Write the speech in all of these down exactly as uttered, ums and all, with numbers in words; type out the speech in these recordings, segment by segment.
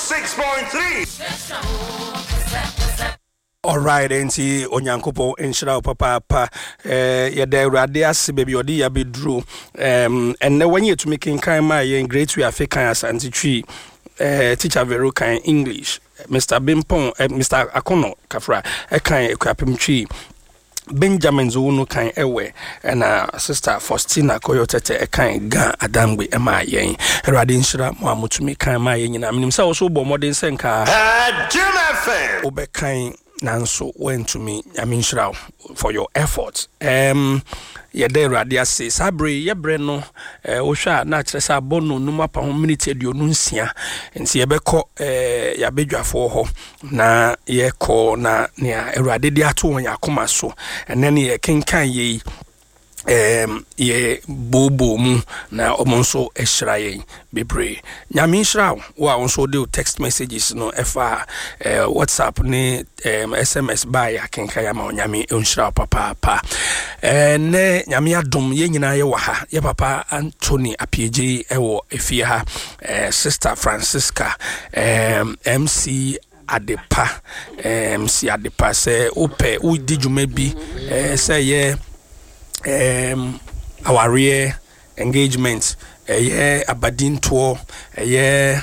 six point three. All right, enti onyankopo enshira papa pa eh ye da urade ase baby odi ya bedru um and when you to making kind my in great we african asante tree eh teacher Vero kan English Mister Bimpon eh, Mister Akono Kafra e kan ekwapem tree Benjamin Zuno kan ewe na sister Faustina Koyotete e kan ga adamgbe e ma yen erade nshira mo amutumi kan ma yen nyina minim sa wo so bo modern senka Jim F M obekan nanso went to me I mean shroud for your efforts um ye de radia say sabre ye bre no eh wo hwa na kire sa bono no mapa ho minute aduonu nsia enti ye beko eh ya bedwafo ho na ye ko na ne erade dia to won yakoma so ene ne ye kenkan ye um ye bobo mu na omonso ehira ye bebre nyame hira wa onso de text messages no efa uh, WhatsApp ni um, S M S by akenka ya ma nyame onhira papa pa eh ne nyame adom ye nyina ye wa ha ye papa Anthony Apieje ewo efie ha uh, sister Francisca um, M C Adepa M C Adepa se ope u di djuma bi eh say ye um our rear engagement a year abadin tour a year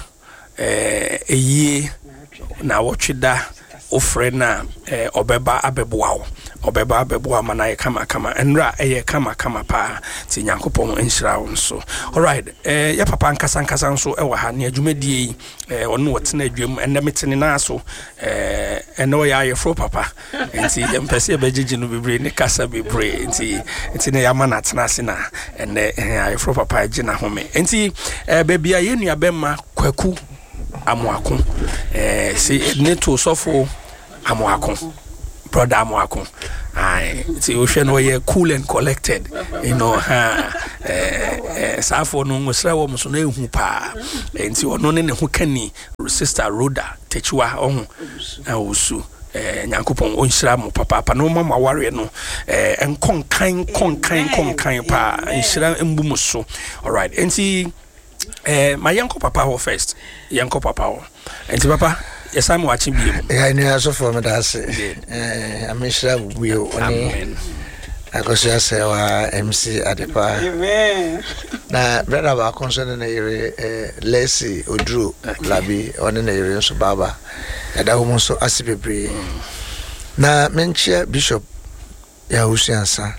a year na watchida ofrena obeba abeboa obeba abeboa mana kama kama enra eye kama kama pa ti nyankopon enhira wonso. All right eh ya papa nkasa nkasa nso e wa ha ne adwumadie eh ono wotena adwam enne metene na so eh eno ya yefro papa enti empese ebegigi no bebre ne kasa bebre enti enti ne ya mana tena ase na enne yefro papa agina home enti eh bebia ye nuabema kwaku amoako eh si ne to sofo amoako brother amoako ai see o hwe no ye cool and collected you know ha eh eh safo no ngosra wo mso na ehu pa enti ono ne ne ho kani sister Roda techiwa ohun awusu eh nyankopon onhira mo papa pa no mama ware no eh enkonkan konkan konkan pa nhira embum so. All right enti eh my yanko papa ho first yanko papa ho enti papa yes I'm watching you yeah ni aso for me that say eh amishra we oni akosia say wa M C Adepa amen na brother ba concern na ire eh Lesi Odru Labi oni na ire so baba ada ho so asibebre na menchia bishop ya usiansa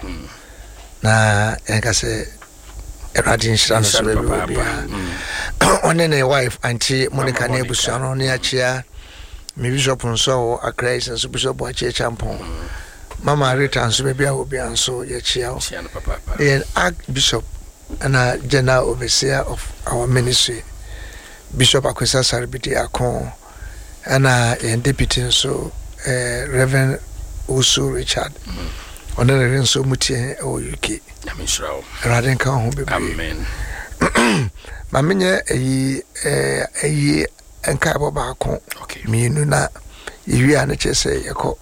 na enka say Eradin Shran so baby oni na wife auntie Monica Nebusia no ne achia me bishop nso Akrais nso bishop Achi Champon mama Rita nso baby a obi anso ye chia and archbishop and a general overseer of our ministry Bishop Akwesa Saribiti Akon and a deputy nso uh, Reverend Usu Richard on the nso mutie o U K amen shraw raden kan ho bebe amen mamenye eyi eh eyi enka baba akon okay minu na yiwi ane chese yeko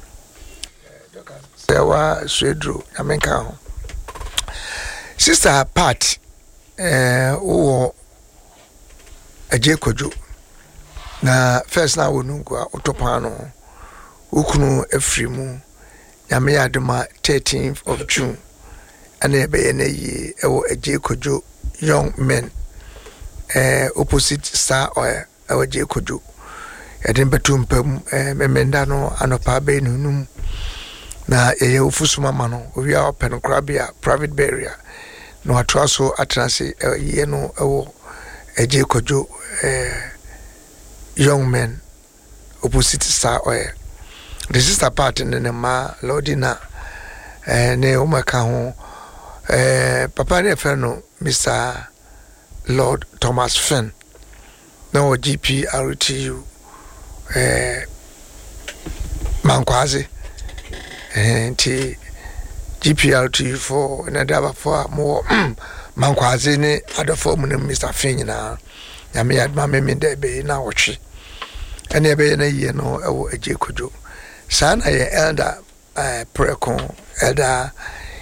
sewa swedro amenka ho sister Pat eh wo aje kojo na first na wonu kwa otopano ukunu efrimu yame yaduma thirteenth of June ane be na yi ewo aje kojo young men eh opposite Star Oil ewo aje kojo edin betumpam eh memenda no anopa be nunum na eye ofusuma ma no owi a open krabia private burial no atraso atrase ye no ewo aje kojo eh young men opposite Star Oil the sister part in the ma Lordina eh ne o maka ho eh papa ne fe no Mister Lord Thomas Fenn no G P R T U eh Mankwazi eh ti G P R T U for na daba for mo Mankwazi ne adofo mu ne Mister Fenn na ya me adma me me de be na wochi ene be na ye no ewo aje kojo sana ye elder eh prekon elder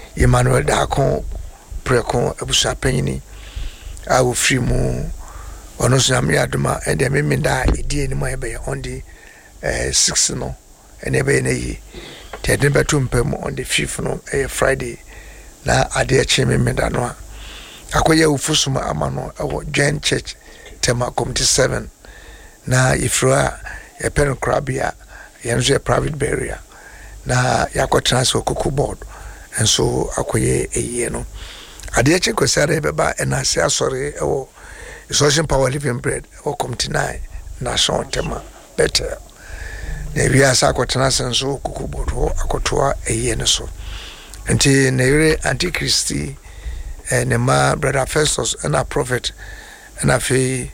Emmanuel Dakon prekon abusa panyi a wo free mu ono so nyame adoma and the me da idie ni mo ebe on the uh, six no and ebe na yi te de beto mpem on the fifth no eh, Friday na ade eche me da no a akoye ufusuma ama no ewo Join Church tema committee seven na ifra e pen crabia yenzo a private burial na yakọ transfer kuku board and so akoye eye no ade eche kwesare beba enase asore ewo social power living bread or committee nine national tema better na wi asa akọ transfer so kuku board ho akotoa eye no so nti na yere antichristi and ma brother Festus and a prophet and a fe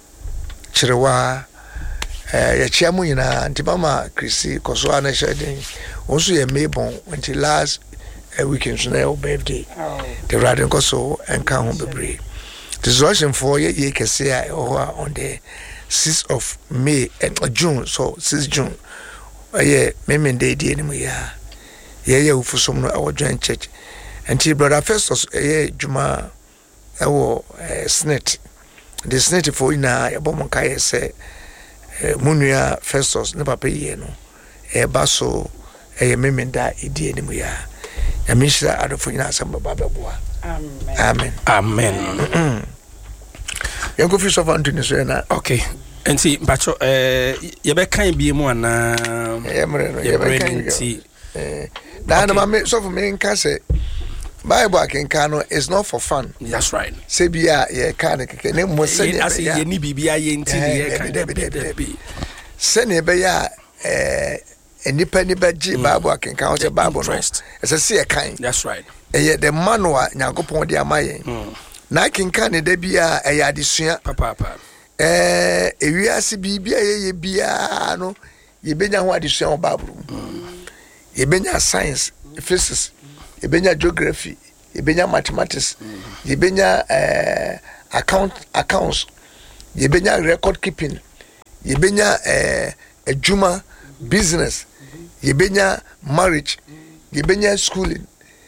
chirewa eh ya chiamu ina nti mama Christy koso ana shedin onso ye mebon until last a weekend so na birthday the radin koso and kan ho bebre this russian for ye ye kese a on the sixth of May and June so sixth June eh memende die ni mu ya ye ye ufusom no our Join Church and brother Festus eh juma ewo snit the snit for ina e bomo kai se munua Festus ne papa ye no e baso e memenda idie ni mu ya ya mishra adofo ina asamba baba boa amen amen amen yango fish of Anthony so na okay enti bacho eh ye be kan bi mu ana ye mre no ye be kan eh na na me so for me nka se Bible akenka no is not for fun. That's right. Say bia ye kan keke ne mo se ne as ye ni bibia ye nti ye kan de be. Se ne be ya eh enipa ni baji Bible akenka o se Bible no. Ese se ye kan. That's right. Eh the manual Nyankopon de amaye. Na akenka ne da bia eh ya adesua. Papa papa. Eh ewiase bibia ye ye bia no ye benya ho adesua o Bible. Ye benya science, physics, yebenya geography, yebenya mathematics, yebenya uh, account accounts, yebenya record keeping, yebenya uh, a juma business, yebenya marriage, yebenya schooling,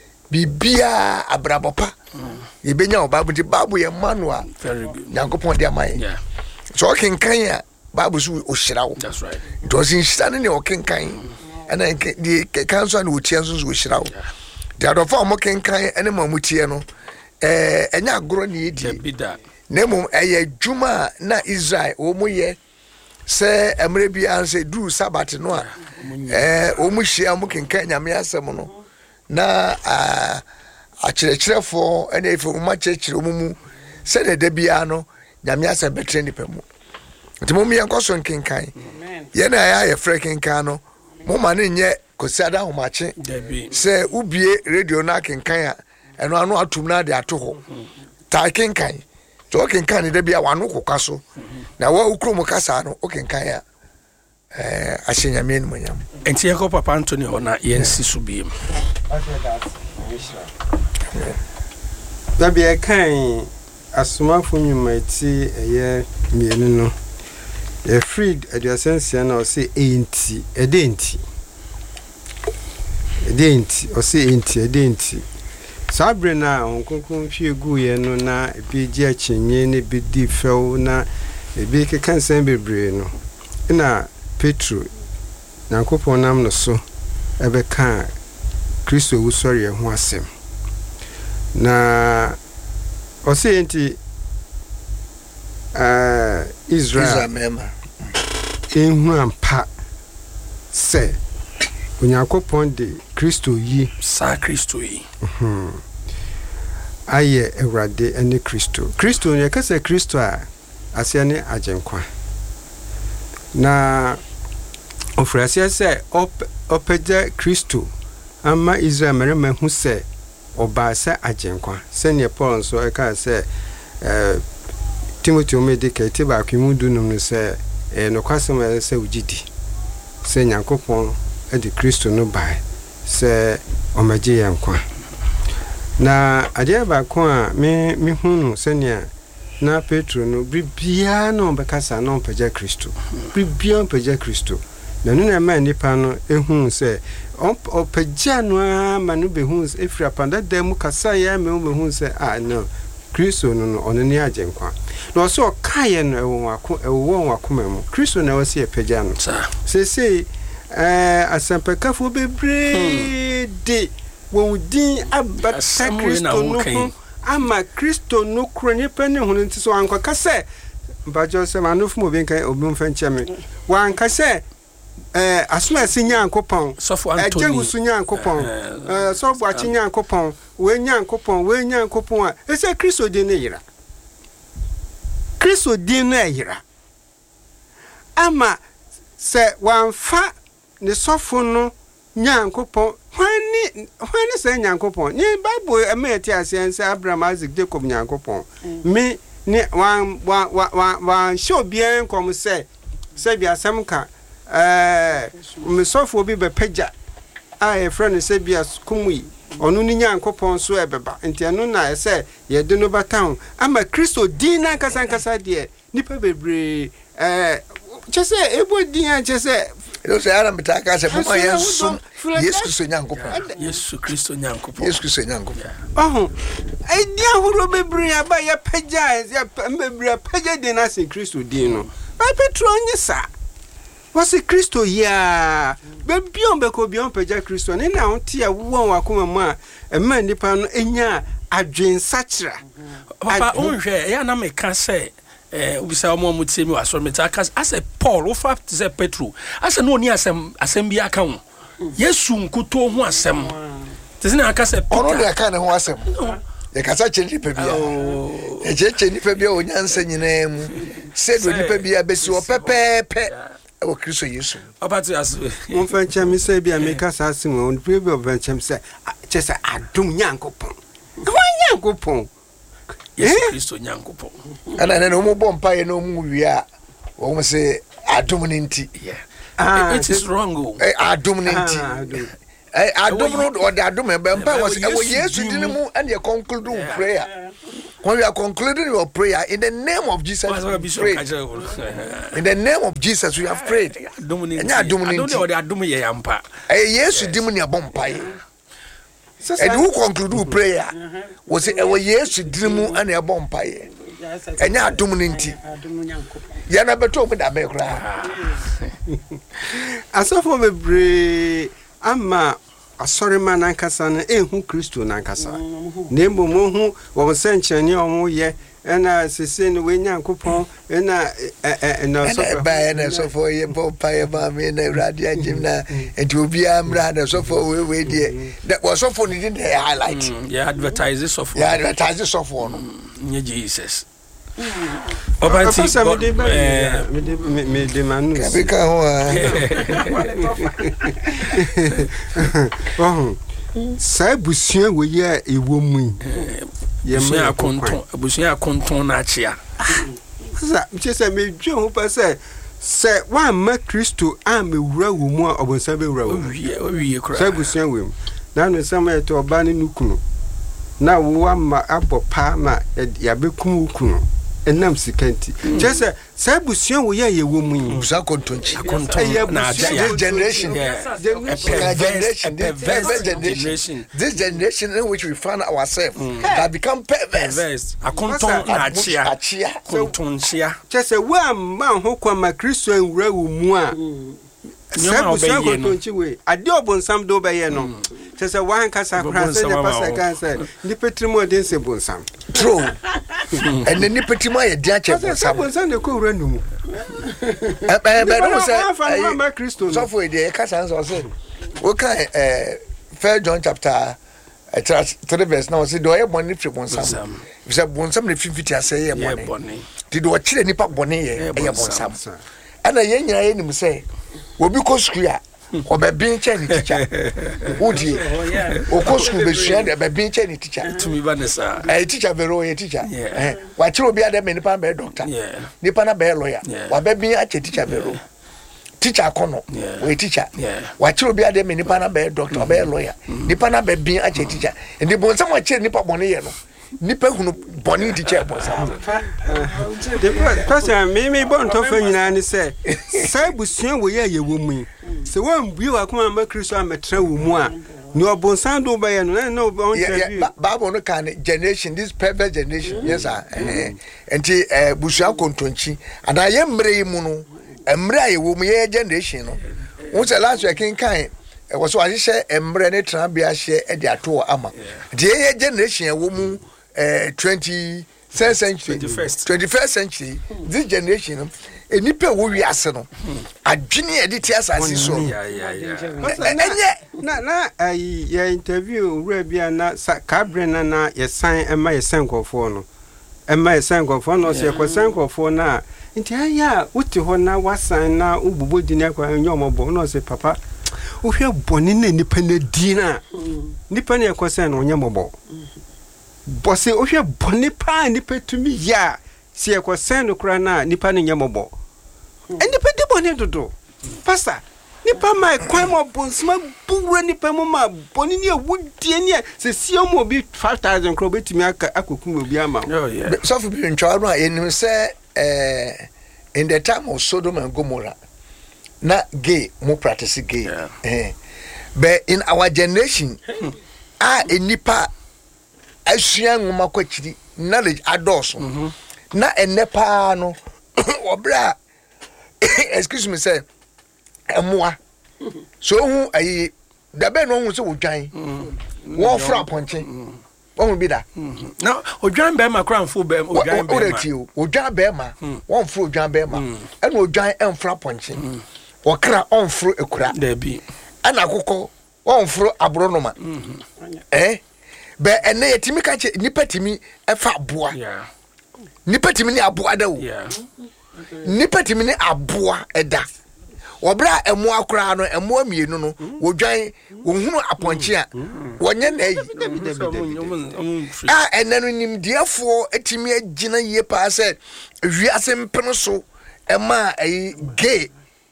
bibia abrabopa, yebenya obabu di babu ye manwa. Very good. Nyankopon dia mai. Yeah. So ken kan babu su oshirawo. That's right. It was in standing the ken kan. And then the council and Utians will shroud. The other form of Ken Kai and Mamutiano, eh, and ya grown ye did. Nemo a Juma na Israel, Omoye, say, and maybe answer do Sabbath noir, eh, Omushia Mukin Kenya Miasamono. Na a church for and if much church Mumu said a debiano, Yamiasa Betreni Pemu. The Mummy and Cosson King Kai. Yena I a freaking cano. Moma ne nye kosada ho mache se ubie radio na kenkan a eno anu atum na de ato ho ta kenkan to kenkan ne da bia wano kokaso na wa ukrom kasa no kenkan a eh ahyenya me nmu nyam enti yakọ papa Anthony ho na yensi so biem da bia kan asomafo nyumati eye mienu no a freed adjacency na o say enti edenti edenti o say enti edenti sabre na onkonkon fie gu ye no na ebi gi achenye ne bi di few na ebi ke kansan bebre no na Petro Nyankopon nam no so ebe kan Kristo wusori ho asem na o say enti uh Israel member enhu ampa se Onyankopon de Kristo yi sa Kristo yi mhm aye Ewrade ene Kristo Kristo ne kase Kristo a ase ne agenkwa na ofrase se op opeja Kristo ama Israel mere mahu se oba se agenkwa se ne Paul nso e ka se eh Timothy omedike ti ba kwimu dunum no se e no kwasem se ugidi se Nyankopon e de Kristo no bai se omaje yankwa na ade ba ko a me me hunu se ne na Petro no bibia no bekasa no paja Kristo bibia paja Kristo na no na ma nipa no ehunu se opaja no ma no behunu efra panda dem kasa ya me behunu se ah no Kristo no no ono ne agenkwa na so kaye no ewo wako ewo wako memu Kristo na wasi epagya no se se eh asempekafo bebre de won din abata Kristo no ama Kristo no kronye pani hunu nti so anka kase bajo se manofu mo benkan obum fancheme wan kase eh asuma sinya ankopon sofo Anthony eje husunya ankopon eh sofo achinya ankopon we nya ankopon we nya ankopon a ese Kristo din ne yira Kristo din ne yira ama se wan fa ne sofo no nya ankopon hwani hwani se nya ankopon ni Bible emeti asiense Abraham Isaac Jacob nya ankopon me ni wan wan wan wan show bien comme se se bia samka eh mesofo bi be pagya a e friend se bia kumui onu ni nyankopon so ebeba enti anu na se ye de no batown ama Kristo din na kasa kasa de nipa bebre eh chese ebo din a chese Those are Mitaka, Puma, yes, yes, Yankopon, Yesu Kristo nyankopon yes, Yankopon. Oh, I dear who be bring about your pagya, your pagya dinasi Kristo dino. I petronia, sir. Was it Kristo ya? But beyond Beko beyond pagya Kristo, and now tia won wakuma ma, a man depend enya a drain satra. Papa, unje, ya na me can say. Eh ubisa omo mutimi waso metaka ase Paul ofa ze Petro ase no ni asem asem bi aka ho Yesu nkuto ho asem tezina aka se Peter ono de aka ne ho asem ye kasa chenji pe bia e je chenji pe bia onyansa nyina mu se do ni pe bia besi o pepepe e wo Kristo Yesu obati as mon fancha mi se bia me kasa asim on prebe of fancha se chese adum nyankopon ho nyankopon Yesu Kristo nyankopon ana na no mo bompa ye no mu wi a wo mo se adum ni nti ah it is wrong go eh adum ni nti eh adum no or the adum e mpa was e wo Yesu din mu and you conclude prayer when you are concluding your prayer in the name of Jesus pray. In the name of Jesus we have prayed adum ni nti adum ni nti or adum ye yampa eh Yesu dim ni bompa ye and who conclude prayer was it ewo Yesu dirimu ana e bompa ye enya adum ni nti ya na beto mu da be kra asofo bebre ama asori man ankasa na ehu Kristo na ankasa nembo mo hu wo senchani omo ye ena sese ni wenyankopon ena na so ba na so for ye bompa ye ba me na urade agim na enti obi amra na so for we we die that was so for ni dey highlight yeah advertise so for yeah advertise so for no nye Jesus Obanti eh me me de manu kabika ho oh sai busua we ye ewo mu ye ma konton busua konton na achia sa mche se me dwe ho pa se se wa ma Kristo a me wura wo mu a obonsa be wura wo wiye wiye kra sai busua we mu na no sama eto oba ne nukunu na wo ma abopa ma ya bekum ukunu enam sikanti chese sai busua wo ye ye wo mu busa kontonchi na this generation generation this generation this generation in which we find ourselves that become perverse akonton na achia kontonchia chese wa ma ho kwa ma Kristo enwura wo mu a sai busua kontonchi we ade obonsam do be ye no chese wa nkasa kra se ne pasa kan se ni petrimo den se bonsam true and then ni petrimo ye dia che bonsam bonsam ne ko wura numu eh eh be no say ma Kristo so for the kasa so say we can eh First John chapter three verse now say do ye boni free bonsam we say bonsam ne fifty ase ye boni did o kire nipa boni ye ye bonsam ana ye nyira ye nim say obi ko school a obebin che ni teacher odi o ko school be sua de obebin che ni teacher to me ba ne sa eh teacher be ro ye teacher eh wa kire obi ade me nipa be doctor nipa na be lawyer wa bebin a che teacher be ro teacher kono we teacher wa kire obi ade me nipa na be doctor be lawyer nipa na be bin a che teacher ndi bon sam wa kire nipa bone ye no nipa hunu boni di che bon sam the person me me bon to fa nyina ni say sai busua wo ye ye wo mu se won bi wa kuma ma Kristo ametra wo mu a no bonsan do by no no on interview Bible no can generation this perverse generation yes sir eh enti eh busua kontonchi and I mre mu no emre aye wo mu ye generation no wo say last week kin kan e was so ahye emre ne trabia hye e de ato ama de ye generation wo mu eh twenty-third century twenty-first century this generation enipa wo wi ase no adwene e de ti asase so enye na na ai ya interview wura bia na kabre na na ye san ema ye san kofo no ema ye san kofo no se ko san kofo na nti aya uti ho na wasan na ububodi na kwa nyomobo no se papa uhwe boni na nipa na di na nipa na ko san no nyomobo bose uhwe boni pa nipa tumi ya se ko san no kura na nipa na nyomobo nipa de boni dodo pastor nipa mai kwan mo bonsma buwura nipa mo ma boni ne awudie ne se sio mo bi five thousand kro betimi aka akokum obi ama oh yeah so for being child no enim say eh in the time of Sodom and Gomorrah na gay mo practice gay yeah. eh but in our generation ah enipa asua ngoma kwachiri knowledge adults mm -hmm. na enepa no obra excuse me say emwa so hu ayi da be no hu se wodwan wo fra ponche won bi da na odwan be ma kran fu be odwan be ma odwan be ma won fu odwan be ma e no odwan emfra ponche wo kra onfro ekura da bi ana akoko won fro abronoma eh be ene yetimi ka che nipa timi efa aboa yeah nipa timi ni aboa da wo yeah nipa timi ni aboa eda obra emu akura no emu amienu no wodwan wohunu aponche a wonye na yi ah enenu nimdiafo etimi agina ye pa se wiase mpeno so ema ai gay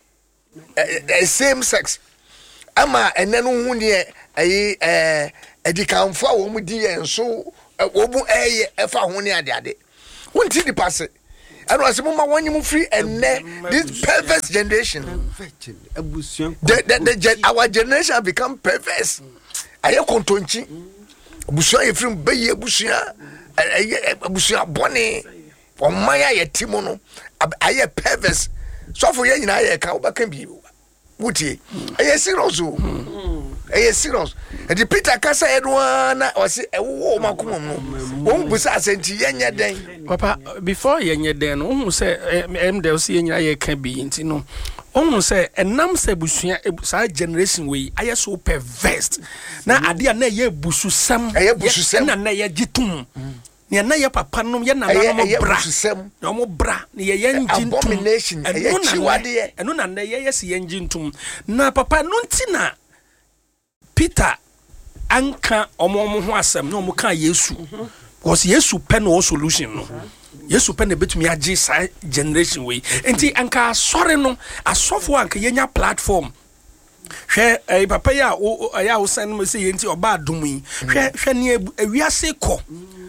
same sex ama enenu hu ne ai eh edikanfo a wo mu di enso wo bu eye efa ho ne ade ade wonti di passe and was mama when you free and this perverse generation the, the, the, the our generation have become perverse aye kontonchi busuan ye free beye busuan aye busuan bone o maya ye timo no aye perverse so for ye nyina aye ka obaka bi wutie aye serious o aye serious and the Peter kasa edwana o se ewo makomom no won busa asenti yenye den papa before yenye den no hu se em de se yenye aye ka bi nti no hu se enam se busua sa generation we aye so perverse na ade na ye bususam aye bususam na na ye gitum ne na ye papa no ye na na mo bra na mo bra ne ye yenjintum abomination aye chiwade eno na na ye yes yenjintum na papa no ntina Peter anka omo omo ho asem na omo ka Yesu because Yesu pen no solution no Yesu pen betumi age sa generation we enti anka sorry no asofo anka yenya platform hwe eh papa ya o ya o san me say enti oba adom yi hwe hwe ne awiase ko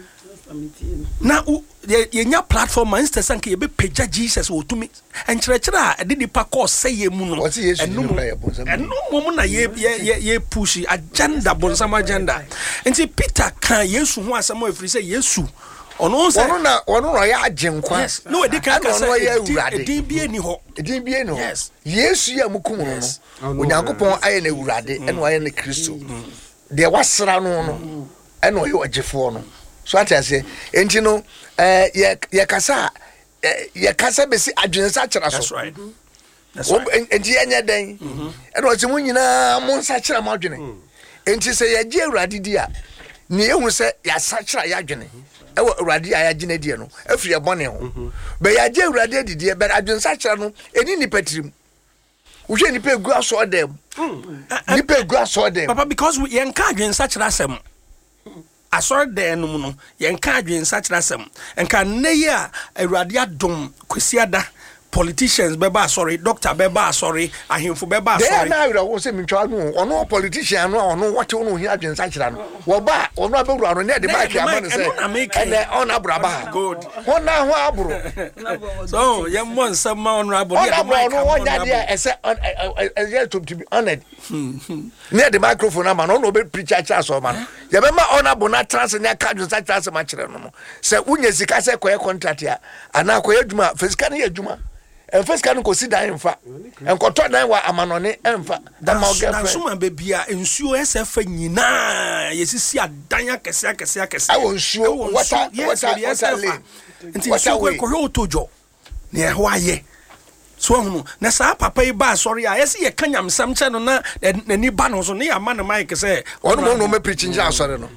na yenya platform instead sanka ye be page Jesus otumi enkyerechera a de nipa ko say mu no enu mo na ye ye ye push agenda bonsam agenda enti Peter kan Yesu ho asem afiri say Yesu ono say ono na ono no ya agenkwa yes no e de kan ka say e bi eni ho e din bi eni ho Yesu ya mukum no Onyankopon aye na ewurade eno aye na Kristo de wasra no no eno ye ogefo no so atase enti no eh ye kasa ye kasa besi adwensa kyera so that's right that's right enti enya den eno ose mu nyina mo nsa kyera ma adwene enti se ye gye awurade di a ne ehun se ya sa kyera ya adwene ewo awurade ya gye na die no afiri ebone ho be ya gye awurade didi e be adwensa kyera no eni ni patirim uhwe ni pe gu aso dem ni pe gu aso dem papa because ye nka adwensa kyera asem asor de no no ye nka adwen sa kyerasem enka neye a awurade adom kwesiada politicians beba sorry doctor beba sorry ahemfo beba they sorry na we say me twa no ono politician no ono what ono hia adwensa kira no wo ba ono abewura no ne de ba kia man say and on abraba good wona ho abro so ye mon some honorable ne de mic no one dia ese ese to be honored ne de microphone ama no no be preacher cha so ma no ye be ma honorable na trans ne ka adwensa trans ma kire no no say unya sika say koye contract ya ana koye adwuma fisika ne adwuma en first can consider enfa en koto dan wa amanone enfa da ma oge fa suma be bia ensuo sf nyina yesisi adan akese akese akese awo nsuo water water water lane nti nsuo ko ko otojo ne ho aye so hunu na sa papa yi ba sorry a yesi ye kanyam sam che no na nani ba no so ne ya ma no mic say ono no me preaching ja sorry no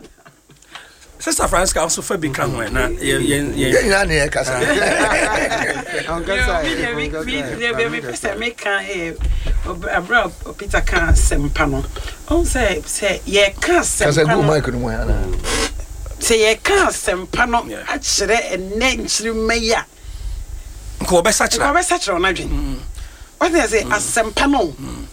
Sister Francisca also for big come when na ye ye ye na ne ka sa on ka sa me me me pesa me kan eh abra Peter kan sempa no on say say ye kan sempa ka sa go mic no mo ya na say ye kan sempa no a kire enne nkiri meya ko be sa kire ko be sa kire na dwen what they say asempa no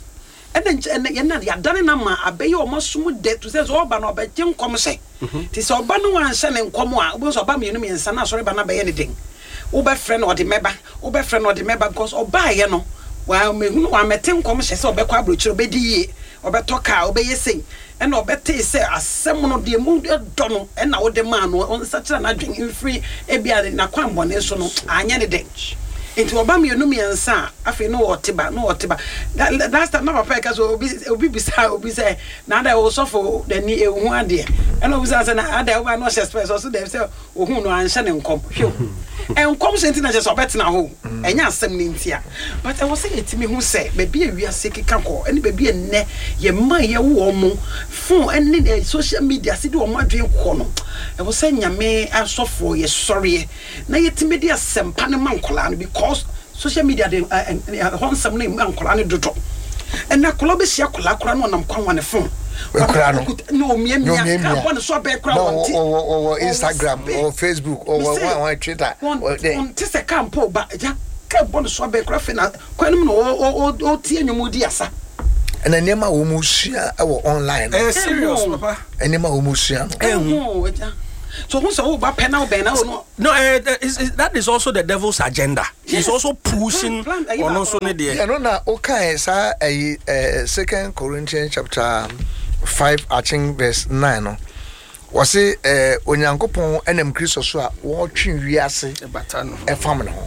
and then yana ya dane na ma abeye omosumu de to say so oba na oba je nkom se ti se oba no wan hye ne nkom a obo so oba me no me nsa na sori ba na be ye ne den wo be frɛ no ode meba wo be frɛ no ode meba because oba ye no wa me hu wa mete nkom hye se obe kwa abrochiro be di ye obe toka obe yesen e na obe te se asem no de mu do no e na wo de ma no on sa kira na dwen mfiri e bia na kwambone so no anya ne den into oba me no me nsa afi no oteba no oteba last time na papa ka so obi obi bisa obi say na da wo sofo da ni ehu ade e no bisa say na ada wo no express so dem say ohun no anhye ne nkom hwe enkom senti na so bet na ho enya asem ni ntia but I was say etimi hu say be bia wiase keka ko ene be bia nne ye ma ye wo mo fun ene social media se de wo madwen ko no e wo say nyame asofo ye sorry na yetimi de asempa ne mankola no because social media de honsam ne mankola ne dodo ena kola be sia kola kola no nam kwanwa ne fun kola no no mia mia ka bon so be kola wonti o Instagram or Facebook or one Twitter on tese campo ba ja ka bon so be kola fe na kwanum no o o tie nyumu di asa ena nema wo mu sua e wo online eh serious papa enema wo mu sua no eh so who so ba pen now ben no no uh, is, is, that is also the devil's agenda. He's also pushing on also ne there. Yeah, no na okay sa eh second Corinthians chapter five I think verse nine no. Was eh onyankopon enam Kristo so a wo twe wiase e bata no e fam no.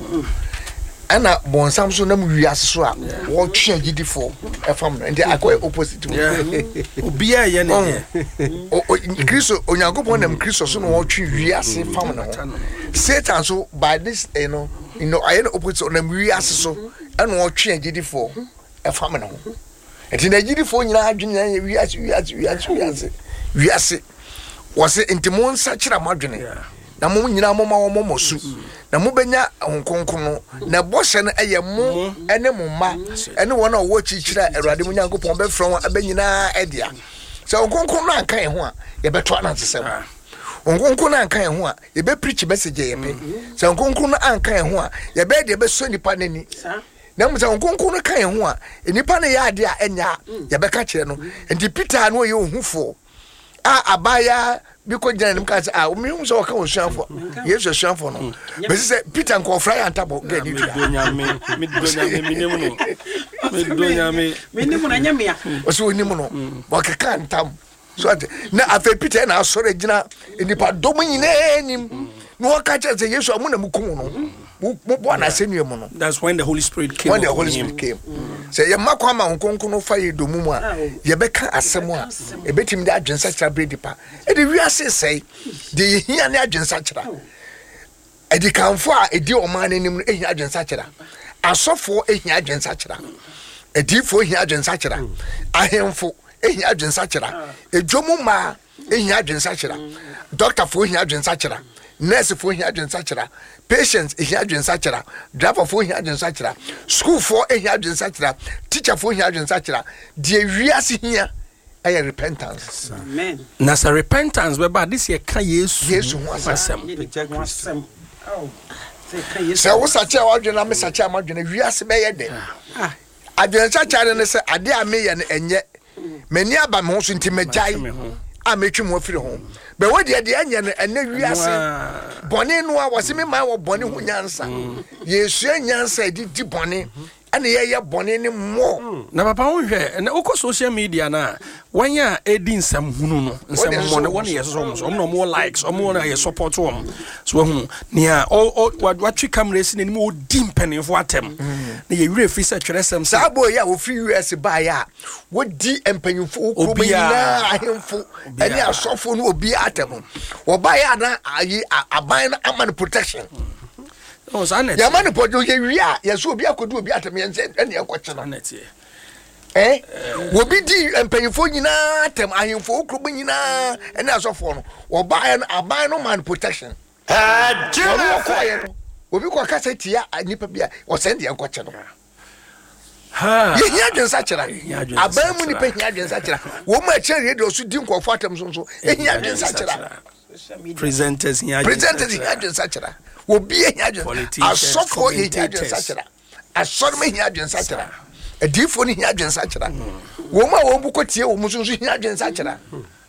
Ana bonsam so nam wiase so a wo twe agidifo e fam no. And akoy opposite. Obi a ye ne there. Kristo onyankopon nam Kristo so no wo twe wiase fam no. Satan so by this you know you know I know opposite nam wiase so and wo twe agidifo e fam no. Enti na agidifo nyina adwene wiase wiase wiase wiase wiase was intimon sachira madwene na mo nyina mo ma wo mo su na mo benya honkonkon no na boshe no eye mo ene mo ma ene wona wo chichira Awurade mo nyankopon be frɔ won abanyina edia se honkonkon no anka ye ho a ye beto anansesem honkonkon no anka ye ho a ye be preach message ye pe se honkonkon no anka ye ho a ye be de be so nipa nani na mo se honkonkon no kan ye ho a nipa ne ya ade a enya ye be ka kire no enti Peter no ye ohufo a abaya biko jana nimka say ah me so ka osuafo yesu osuafo no be say Peter nko fry antabo get ni donya me me donya me minemu no me donya me minemu na nyame a o so onimu no bo ka kan tam so na afa Peter na asore gina enipa dom nyina enim no ka che say yesu amu na mukum no mo na senu mu no. That's when the Holy Spirit came. When the Holy Spirit came. Say ye makwa ma nkonko no fa ye domu mu a ye beka asem a e betim de adwensa kira bredipa e de wiase sei de hia ne adwensa kira e de kanfo a e di oman anim no e hia adwensa kira asofo e hia adwensa kira e di fo hia adwensa kira ahemfo e hia adwensa kira e dwomu ma e hia adwensa kira doctor fo hia adwensa kira nurse fo hia adwensa kira patients e hia adwensa kira driver fo hia adwensa kira school for e hia adwensa kira teacher for hia adwensa kira de wiase hia ay repentance. Amen. Na sa repentance we ba this ye ka Yesu Yesu ho asem. Oh. se wo sache wadwe na me sache amadwe na wiase be ye de ah adwen sache ne se ade a me ye ne enye mani aba me ho so nti magyae a metwi mo afiri ho be wo de de anya ne ene wiase bone no a wose me ma wo bone ho nyansa yesu nyansa di di bone ane ye ye bone ne mo na papa wo hwe na uko social media na wanya edi nsam hunu no nsam mo ne wona yeso so so no mo likes o mo na ye support wo so hu nia o watwi camera si ne mo odi mpanefo atem na ye wure fi se tweresem sa boy ya wo free U S ba ya wo di mpanefo okro na ahemfo ene asofo no obi atem wo ba ya na ayi aban aman protection. Oh, Zanet. Ya man pojo ye wia ye so obi akodu obi atem ye nse ene e kwache no Zanet ye. Eh wo bi di empanyfo nyina atem ahemfo okrobo nyina ene asofo no wo ba ya aban no man protection. Ah, Jim. Obi kwa kasa tia nipa bia wo send ye kwache no. Ha. Ye hia dwensa kira. Aban mu nipa hia dwensa kira. Wo ma kire radio so di nkofo atem so so e hia dwensa kira. Presenters hia presenters hia dwensa kira. Obi hia asofo hia dwensa kira. Asor me hia dwensa kira. Edifo ni hia dwensa kira. Wo ma wo bu kotie wo mu so so hia dwensa kira.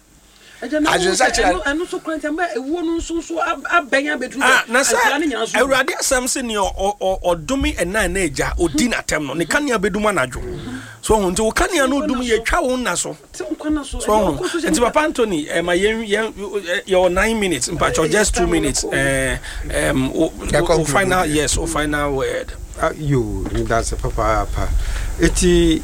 Ajensa kira anu so kwanta ma ewo no so so abenya betu ah na sa Awurade asam se ne odomi enan na eja odi na tem no ne kanea beduma najo so ho nti wo kanea no odum ye twa wo na so so ho nti papa Anthony eh ma yen your nine minutes in fact just two minutes eh um o final yes o final word you that's a papa papa eti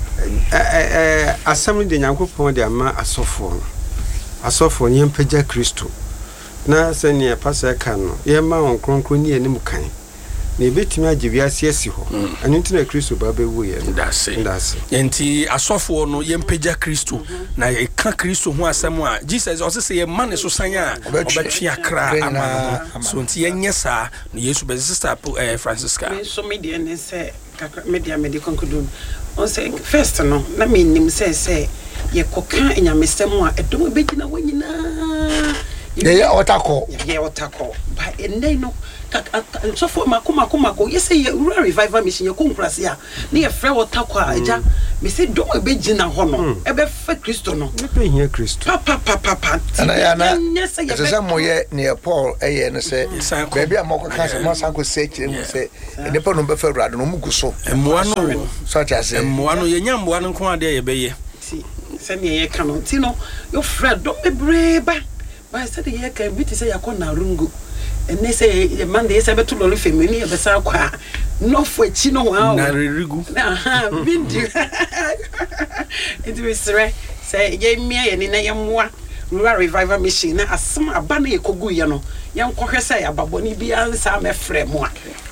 eh asam de Nyankopon de ama asofo asofo ni mpagya Kristo na sene pastor kan no ye ma won kronkron ni anim kan na ebetimi agibiase asi ho anu ntina Kristo ba be wo ye ndase ndase enti asofo no ye mpagya Kristo na ye ka Kristo ho asem a Jesus o se ye ma ne so san a obetwe akra ama so nti ye nyesa na Yesu be sister Francisca me so media ne se media me de conclude on say first no na me nim say say ye koka enyamesem a edom begina wanyina ye otako ye otako ba enai no so for makoma komako ye say ye revival mission ye konkurase a na ye frɛ otako a eja me say dom begina ho no e be fa Kristo no e be hia Kristo papa papa papa ana ya na se say moye ne Paul eye ne say baby amako kanse mo sanko say kire mo say ne pa no be fa Awurade no muguso emmoa no so ta say emmoa no ye nya mmoa no nko ade ye be ye send ye kan no ti no your friend don't be brave ba said ye kan bi ti say yakona rungu ene say ye man dey say beto lolo femini ye besa kwa no fo echi no wa na rerigu aha bindi it we sre say ye mia ye ni na ye moa rural revival mission na asem aba na ye kogu ye no ye nkohwe say ababoni bia nsa me frɛ mo a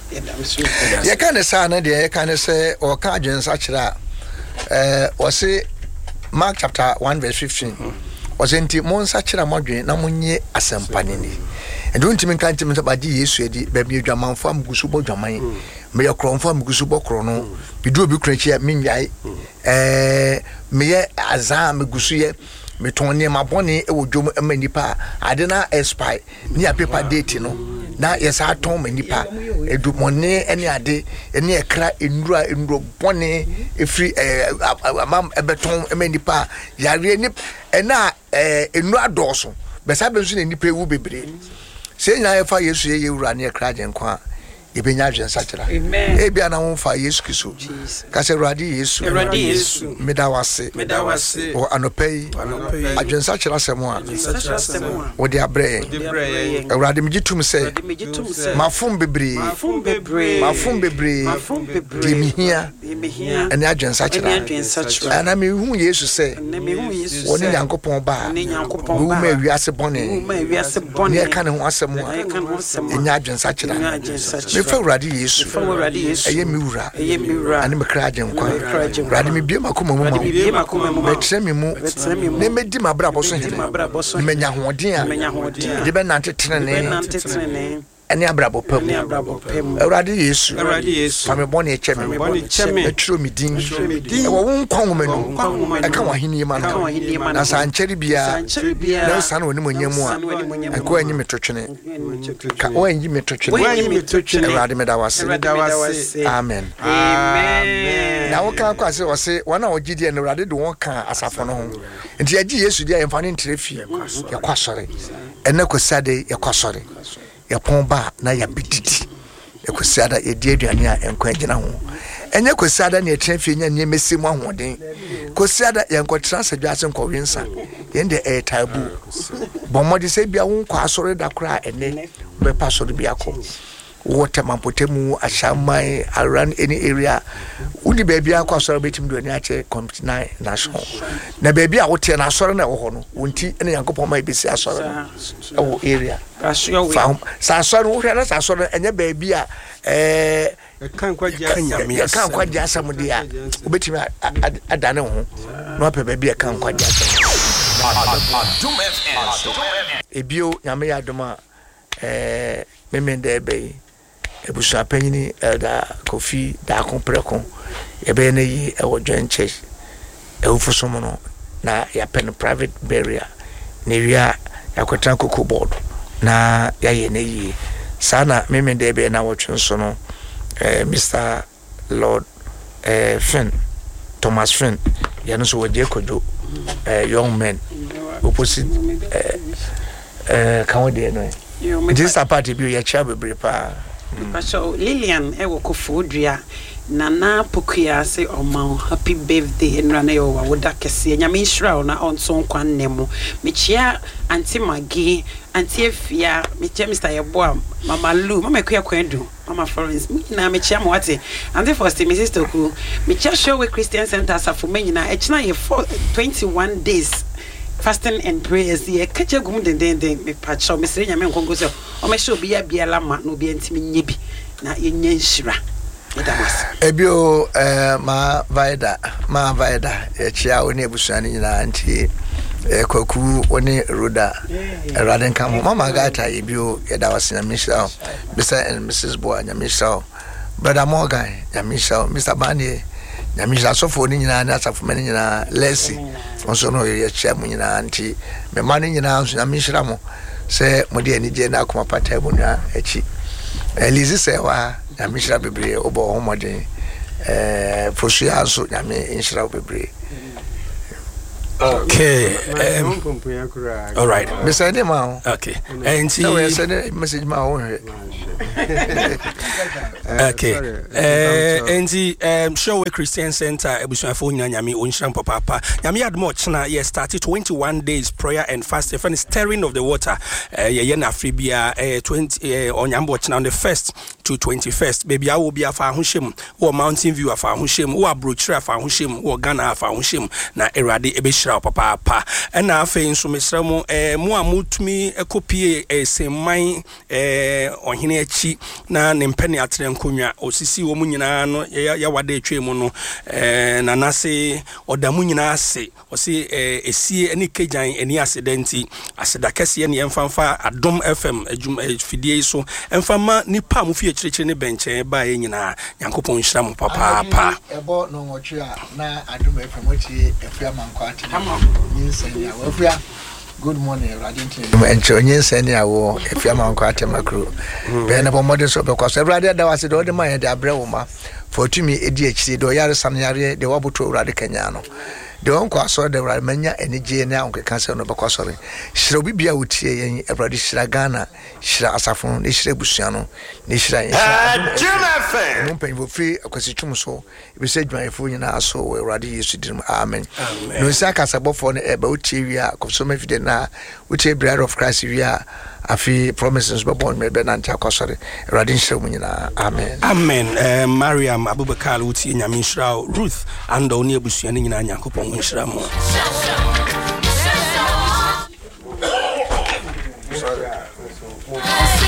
ye kan say na de ye kan say o ka adwensa kira eh o say Mark chapter one verse fifteen. Was enti monsa kira modwen na monye asempane ni. Endo ntimi kan ntimi so badi Yesu edi ba bi adwamanfo amgusu bo dwaman. Me ye kronfo amgusu bo kro no. Bidu obi kranchi ya menwai. Eh me ye azan amgusu ye me tonne ma bone e wo dwom amanipa ade na expire ni a paper date no. Na yesa aton manipa edumone ene ade ene ekra enura enuro bone efri amam ebeton emanipa yare ni ena enura doso besa bensu ne nipa ewu bebre se nya efa Yesu ye ewura ne ekra genkwa ebenya adwensa kira e bia na wonfa Yesu Kristo ka se Awurade Yesu Awurade Yesu medawase medawase o anopai adwensa kira semo a wo de abre Awurade megitum se mafum bebre mafum bebre mafum bebre de mihia ene adwensa kira ana me hu Yesu se woni Nyankopon ba wo ma wiase bone ne ka ne ho asemo a enya adwensa kira me fa Awurade Yesu eye mi wura ani me kra genkwa Awurade me bie makoma mu ma me tre me mu ne me di mabra bo so hene ne me nya hoden a de be nante trene ɛne abrabɔ pa mu awurade yesu fame bɔne ɛkyɛ me ɛtwerɛ me din ɛwɔ wo nkwa nwoma no ɛka w'ahenni ma no na sɛ ankyɛre biara na wosa no wɔ ne monyam mu a ɛnka woanyi me totwene ka woanyi me totwene awurade meda wase amen na woka akɔ ase wɔse wɔn a wɔgye deɛ no awurade de wɔn ka asafo no ho nti yɛgye yesu deɛ yɛmfa ne ntrɛ fie yɛkɔ asɔre ɛnɛ kɔsiade yɛkɔ asɔre yɛpɔn ba na yɛbɛdidi yɛkɔsiada yɛdi aduane a ɛnkɔ agyina ho ɛnyɛ kɔsiada ne yɛtena fie nya nneɛma si mu ahoɔden kɔsiada yɛnkɔtena sadwa ase nkɔwe nsa yɛnde ɛyɛ tabu bɔ mmɔde sɛ bia wo nkɔ asɔre da koraa ɛnɛ wobɛpa asɔre bi akɔ water mampotemu ashamai around any area udi baby akwa asɔre betim do ani ache community nine national na baby a wote na asɔre na wo ho no wonti ene yankopɔn ma ebesi asɔre no wo area fa sa asɔre wo hwɛ na sa asɔre enye baby a eh kan kwagya ya kan kwagya asam de a obetimi adane ho no apɛ baby a kan kwagya ebio nyame ya doma eh memende ebe ebusa panyini elda Kofi da kompreko ebe na yi ewo joint church ewufosomo no na ya pen private burial na wia yakotan koko board na ya ye na yi sana memende ebe na wotwenso no eh Mister Lord eh Finn Thomas Finn ya no so waje kojo eh young men opposite eh eh kan we dey no this party bi ya cha bebre pa so Lillian ewo Kofodua Nana Pokia say oma happy birthday enra na yo woda kese nyame Israel na onso nkwa nnemu mechia anti Magi anti Efia mechia Mister Yeboa Mama Lu Mama Kuya Kwendu Mama Florence na mechia mo wate anti first Missus Toku mechia show we Christian Center asafo menyina echina ye twenty-one days fasting and prayers the kache gum den den den me pacho me sere nyame nkonko so o me show bia bia la ma no bia ntimi nye bi na yenye nhira ebio eh ma vaida ma vaida e chia oni ebusuani nyina nti e kwaku oni roda eraden kam mama gata ebio yeda wasina Michelle Mister and Missus Boa nya Michelle brother Morgan nya Michelle Mister Bani nya Michelle so for ni nyina na asafo mani nyina Lesi onso no ye chia mu nyina nti me mani nyina nya Michelle mo se modi ani je na akoma pata bu na echi Elizi sewa ya Michelle bebre obo homodin eh fosuya so ya me inshira bebre. Okay. Um, all right. Me say dem ma. Okay. And see we send message ma won he. Okay. Eh and see um show we Christian Center ebusuafo nyina nyame onhyiram papa. Nyame admo chena ye started twenty-one days prayer and fasting for the stirring of the water. Eh ye na fribia eh twenty onyambo chena on the first to twenty-first. Baby I will be afa ahoshem wo Mountain View afa ahoshem wo Abrochire afa ahoshem wo Ghana afa ahoshem na erade ebe papa papa na afa nso mesramo eh mo amutumi ekopie eseman eh ohene achi na ne mpene atere nkonwa osisi wo munyina no ya wada etwe mu no eh na nase odamu nyina ase osi eh esie eni kejan eni accidenti aseda kese ne emfanfa Adom F M adwum fidie so emfama nipa mu fie kirekire ne benche ba ye nyina yankopon hyiram papa papa ebo no nwotwe a na Adom F M otie efia mankwati Nyinsenia wafia good morning radinti encho nyinsenia wo efia manko atemakro be na bomode so be kwaso everade da wase do de man de abre wo ma fortumi edi akiri do yare sam yare de waboto urade kanya no de won kwaso de urade manya enije na onke kanse no be kwaso re hira bibia wotie yen everade hira Ghana hira asafo ne hira busua no ne hira yen mo penvo free akwasi twum so be se dwanfo nyina aso we urade Yesu dim amen no sia kasabofo ne eba wotie wi a koso mafide na wotie bride of Christ wi a afi promises be born me be na ntia kwasore urade hira mu nyina amen amen eh Mariam Abubakar wotie nyame hira Ruth and oni abusua ne nyina nyankopon hira mo